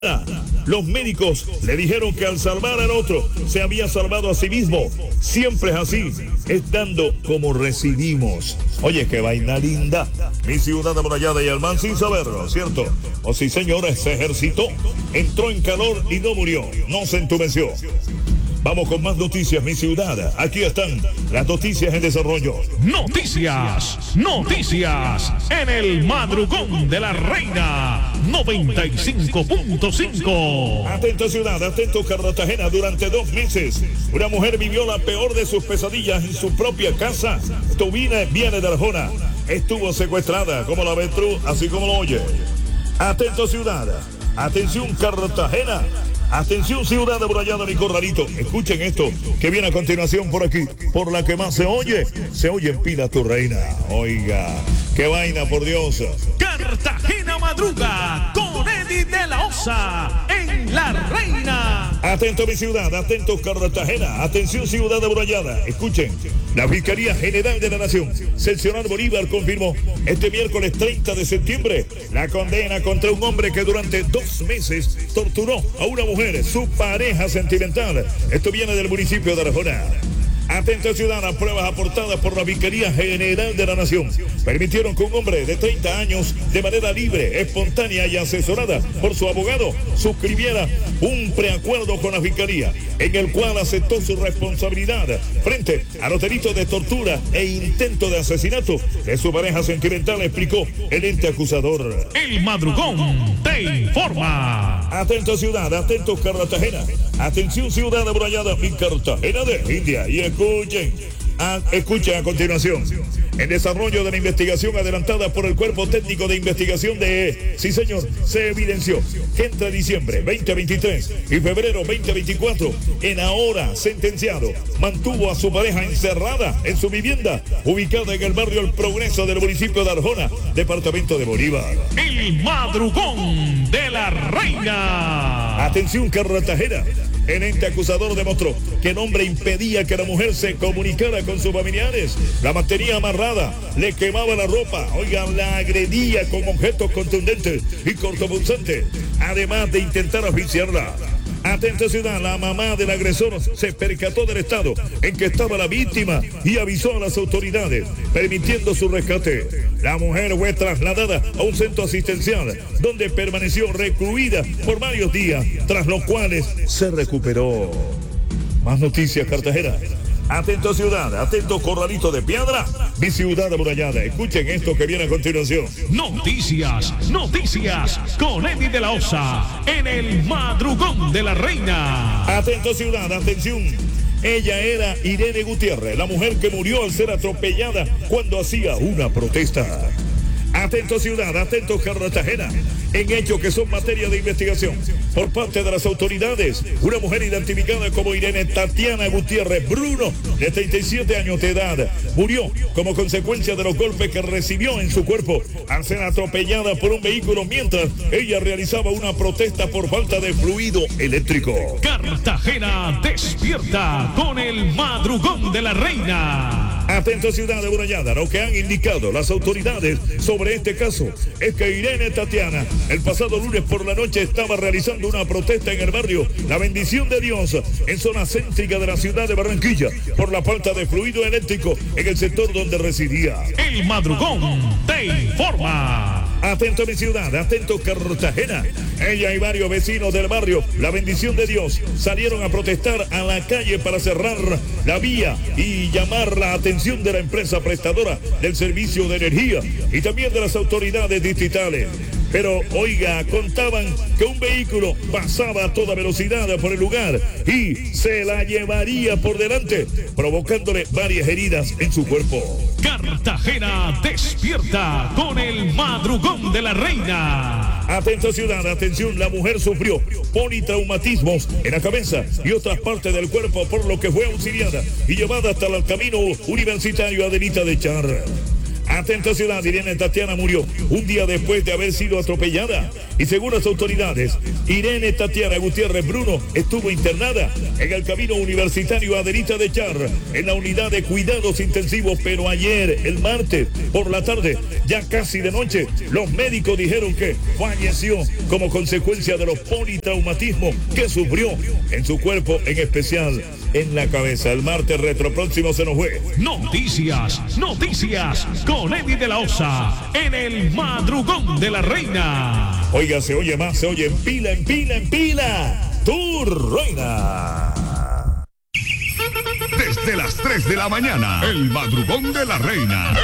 Los médicos le dijeron que al salvar al otro se había salvado a sí mismo. Siempre es así, es dando como recibimos. Oye, qué vaina linda. Mi ciudad amurallada y el man sin saberlo, ¿cierto? O sí, señora, se ejercitó, entró en calor y no murió, no se entumeció. Vamos con más noticias, mi ciudad. Aquí están las noticias en desarrollo. Noticias en el madrugón de la reina 95.5. Atento ciudad, atento Cartagena. Durante 2 meses, una mujer vivió la peor de sus pesadillas en su propia casa. Esto viene de Arjona. Estuvo secuestrada, como la ves tú, así como lo oye. Atento ciudad, atención Cartagena. Atención ciudad amurallada, mi corralito. Escuchen esto que viene a continuación por aquí. Por la que más se oye en Pila tu reina. Oiga, qué vaina, por Dios. Cartagena madruga con Eddie de la Osa en La Reina. Atento mi ciudad, atento Cartagena. Atención ciudad amurallada. Escuchen, la Fiscalía General de la Nación, seccional Bolívar, confirmó este miércoles 30 de septiembre la condena contra un hombre que durante 2 meses torturó a una mujer, su pareja sentimental. Esto viene del municipio de Arjona. Atento ciudadana, pruebas aportadas por la Fiscalía General de la Nación permitieron que un hombre de 30 años, de manera libre, espontánea y asesorada por su abogado, suscribiera un preacuerdo con la Fiscalía, en el cual aceptó su responsabilidad frente a los delitos de tortura e intento de asesinato de su pareja sentimental, explicó el ente acusador. El madrugón te informa. Atento ciudad, atento Cartagena. Atención ciudad amurallada, mi Cartagena de India. Y escuchen a continuación. En desarrollo de la investigación adelantada por el Cuerpo Técnico de Investigación sí señor, se evidenció que entre diciembre 2023 y febrero 2024, en ahora sentenciado, mantuvo a su pareja encerrada en su vivienda, ubicada en el barrio El Progreso del municipio de Arjona, departamento de Bolívar. El madrugón de la reina. Atención Cartagena. El ente acusador demostró que el hombre impedía que la mujer se comunicara con sus familiares, la mantenía amarrada, le quemaba la ropa, oigan, la agredía con objetos contundentes y cortopunzantes, además de intentar asfixiarla. Atento ciudad, la mamá del agresor se percató del estado en que estaba la víctima y avisó a las autoridades, permitiendo su rescate. La mujer fue trasladada a un centro asistencial, donde permaneció recluida por varios días, tras los cuales se recuperó. Más noticias, Cartagena. Atento ciudad, atento corralito de piedra, mi ciudad amurallada. Escuchen esto que viene a continuación. Noticias con Eddie de la Osa en el madrugón de la reina. Atento ciudad, atención. Ella era Irene Gutiérrez, la mujer que murió al ser atropellada cuando hacía una protesta. Atento ciudad, atento Cartagena, en hechos que son materia de investigación por parte de las autoridades. Una mujer identificada como Irene Tatiana Gutiérrez Bruno, de 37 años de edad, murió como consecuencia de los golpes que recibió en su cuerpo al ser atropellada por un vehículo mientras ella realizaba una protesta por falta de fluido eléctrico. Cartagena despierta con el madrugón de la reina. Atento ciudad amurallada, lo que han indicado las autoridades sobre este caso es que Irene Tatiana el pasado lunes por la noche estaba realizando una protesta en el barrio La Bendición de Dios, en zona céntrica de la ciudad de Barranquilla, por la falta de fluido eléctrico en el sector donde residía. El madrugón te informa. Atento mi ciudad, atento Cartagena. Ella y varios vecinos del barrio La Bendición de Dios salieron a protestar a la calle para cerrar la vía y llamar la atención de la empresa prestadora del servicio de energía y también de las autoridades distritales. Pero, oiga, contaban que un vehículo pasaba a toda velocidad por el lugar y se la llevaría por delante, provocándole varias heridas en su cuerpo. Cartagena despierta con el madrugón de la reina. Atento ciudad, atención, la mujer sufrió politraumatismos en la cabeza y otras partes del cuerpo, por lo que fue auxiliada y llevada hasta el camino universitario Adelita de Char. Atento ciudad, Irene Tatiana murió un día después de haber sido atropellada y según las autoridades, Irene Tatiana Gutiérrez Bruno estuvo internada en el camino universitario Adelita de Char, en la unidad de cuidados intensivos, pero ayer, el martes, por la tarde, ya casi de noche, los médicos dijeron que falleció como consecuencia de los politraumatismos que sufrió en su cuerpo, en especial en la cabeza. El martes retropróximo se nos fue. Noticias con Eddie de la Osa en el Madrugón de la Reina. Oiga, se oye más, se oye en pila, tu reina. Desde las 3 de la mañana, el Madrugón de la Reina.